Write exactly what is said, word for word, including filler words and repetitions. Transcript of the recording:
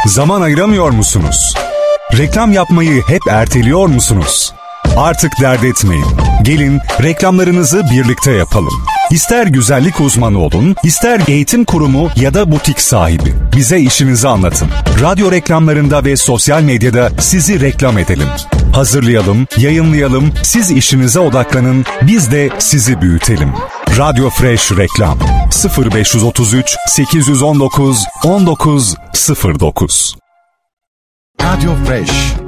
Zaman ayıramıyor musunuz? Reklam yapmayı hep erteliyor musunuz? Artık dert etmeyin. Gelin reklamlarınızı birlikte yapalım. İster güzellik uzmanı olun, ister eğitim kurumu ya da butik sahibi. Bize işinizi anlatın. Radyo reklamlarında ve sosyal medyada sizi reklam edelim. Hazırlayalım, yayınlayalım, siz işinize odaklanın, biz de sizi büyütelim. Radyo Fresh Reklam sıfır beş otuz üç sekiz yüz on dokuz on dokuz sıfır dokuz. Radyo Fresh.